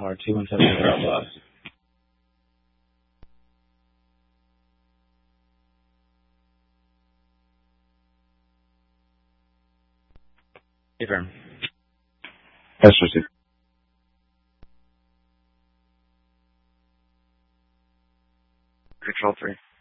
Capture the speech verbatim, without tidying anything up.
Howard, two one seven zero plus. Confirm. Yes, received. Control three.